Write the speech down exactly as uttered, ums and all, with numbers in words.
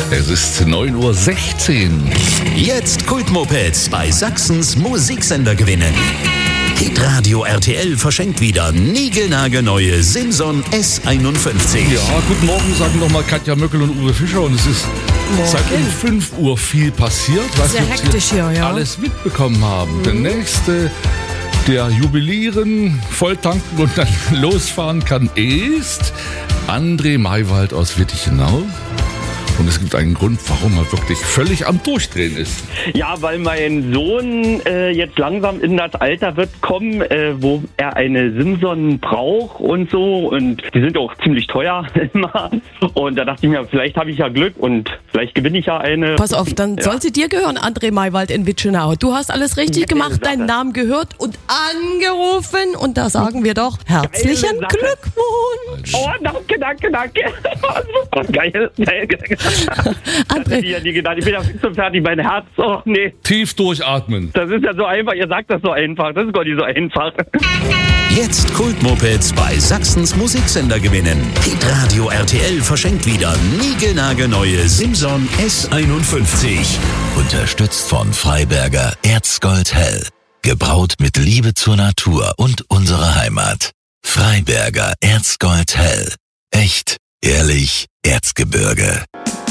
Es ist neun Uhr sechzehn. Jetzt Kultmopeds bei Sachsens Musiksender gewinnen. Hitradio R T L verschenkt wieder niegelnagelneue Simson S einundfünfzig. Ja, guten Morgen, sagen nochmal Katja Möckel und Uwe Fischer. Und es ist Morgen. seit um fünf Uhr viel passiert. Was Sehr wir hektisch hier, ja. alles mitbekommen haben. Mhm. Der nächste, der jubilieren, volltanken und dann losfahren kann, ist André Maywald aus Wittichenau. Und es gibt einen Grund, warum er wirklich völlig am Durchdrehen ist. Ja, weil mein Sohn äh, jetzt langsam in das Alter wird kommen, äh, wo er eine Simson braucht und so. Und die sind auch ziemlich teuer immer. Und da dachte ich mir, vielleicht habe ich ja Glück und vielleicht gewinne ich ja eine. Pass auf, dann ja. soll sie dir gehören, André Maywald in Witschenau. Du hast alles richtig Geile gemacht, Sache. deinen Namen gehört und angerufen. Und da sagen wir doch herzlichen Sache. Glückwunsch. Oh, danke, danke, danke. Geil, geil, geil. André. Ich, ja nie gedacht. Ich bin ja fix und fertig, mein Herz. Oh, nee. Tief durchatmen. Das ist ja so einfach. Ihr sagt das so einfach. Das ist gar nicht so einfach. Jetzt Kultmopeds bei Sachsens Musiksender gewinnen. Hitradio R T L verschenkt wieder niegelnagelneue Simson S einundfünfzig. Unterstützt von Freiberger Erzgold Hell. Gebraut mit Liebe zur Natur und unserer Heimat. Freiberger Erzgold Hell. Echt, ehrlich, Erzgebirge.